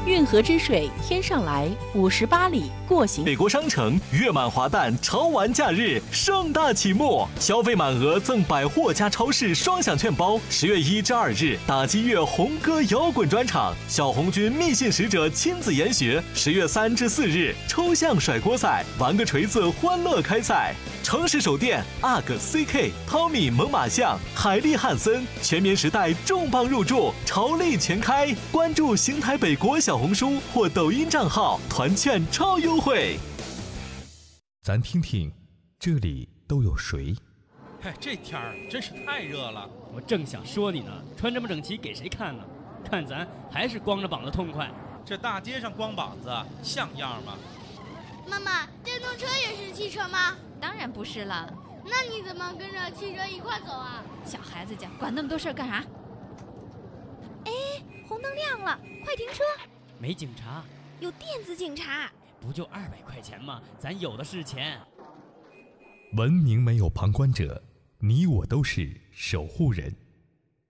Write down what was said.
运河之水天上来，58里过行。 北国商城月满华诞潮玩假日盛大启幕，消费满额赠百货加超市双享券包。10月1至2日，打击乐红歌摇滚专场，小红军密信使者亲自研学。10月3至4日，抽象甩锅赛，玩个锤子欢乐开赛。诚实手电 UGG、CK、汤米、猛犸象、海利汉森，全棉时代重磅入驻，潮力全开。关注邢台北国小红书或抖音账号，团券超优惠。 咱听听，这里都有谁？ 哎，这天儿真是太热了。 我正想说你呢，穿这么整齐给谁看呢？看咱还是光着膀子痛快。 这大街上光膀子像样吗？ 妈妈，电动车也是汽车吗？ 当然不是了。 那你怎么跟着汽车一块走啊？ 小孩子家管那么多事儿干啥？ 哎，红灯亮了，快停车！ 没警察， 有电子警察。 不就200块钱吗？咱有的是钱。 文明没有旁观者，你我都是守护人。